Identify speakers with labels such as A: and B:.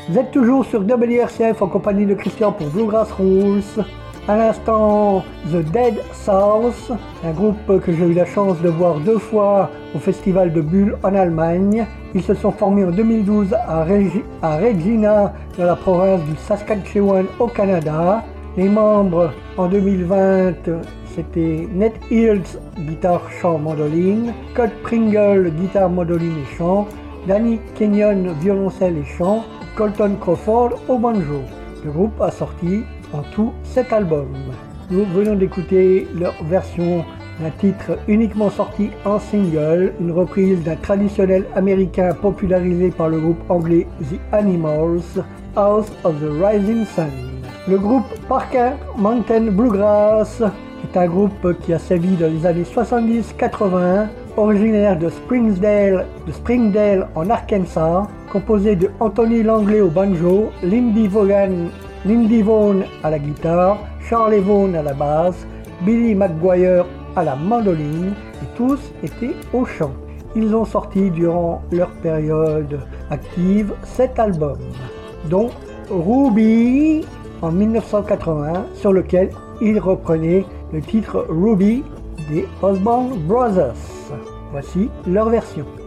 A: Vous êtes toujours sur WRCF en compagnie de Christian pour Bluegrass Rules. À l'instant, The Dead South, un groupe que j'ai eu la chance de voir 2 fois au Festival de Bulle en Allemagne. Ils se sont formés en 2012 à Regina, dans la province du Saskatchewan au Canada. Les membres en 2020, c'était Ned Hills, guitare, chant, mandoline, Scott Pringle, guitare, mandoline et chant, Danny Kenyon, violoncelle et chant, Colton Crawford au banjo. Le groupe a sorti en tout 7 albums. Nous venons d'écouter leur version d'un titre uniquement sorti en single, une reprise d'un traditionnel américain popularisé par le groupe anglais The Animals, House of the Rising Sun. Le groupe Parker Mountain Bluegrass est un groupe qui a sévi dans les années 70-80, originaire de Springdale en Arkansas, composé de Anthony Langley au banjo, Lindy Vaughan à la guitare, Charlie Vaughan à la basse, Billy McGuire à la mandoline, et tous étaient au chant. Ils ont sorti durant leur période active 7 albums, dont Ruby en 1980, sur lequel ils reprenaient le titre Ruby des Osborne Brothers. Voici leur version.